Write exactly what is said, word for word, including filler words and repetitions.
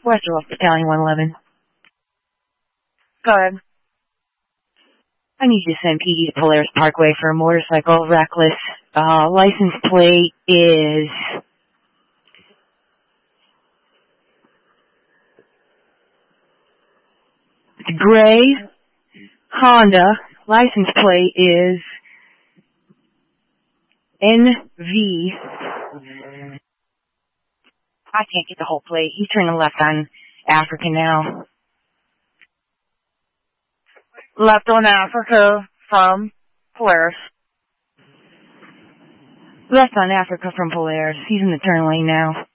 Westeros Battalion one eleven. Go ahead. I need you to send P D to Polaris Parkway for a motorcycle, reckless. Uh, license plate is... gray Honda. License plate is N V. I can't get the whole plate. He's turning left on Africa now. Left on Africa from Polaris. Left on Africa from Polaris. He's in the turn lane now.